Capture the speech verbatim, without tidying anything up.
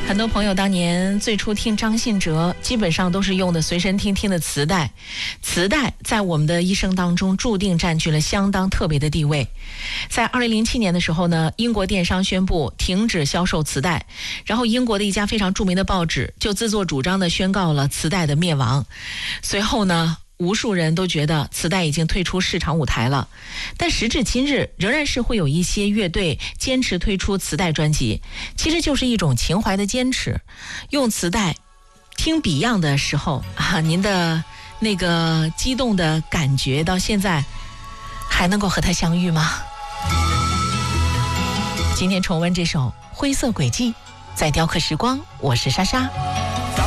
很多朋友当年最初听张信哲，基本上都是用的随身听听的磁带。磁带在我们的一生当中注定占据了相当特别的地位。在二零零七年的时候呢，英国电商宣布停止销售磁带，然后英国的一家非常著名的报纸就自作主张的宣告了磁带的灭亡。随后呢，无数人都觉得磁带已经退出市场舞台了，但时至今日，仍然是会有一些乐队坚持推出磁带专辑，其实就是一种情怀的坚持。用磁带听 Beyond 的时候啊，您的那个激动的感觉到现在还能够和他相遇吗？今天重温这首《灰色轨迹》，在雕刻时光，我是莎莎。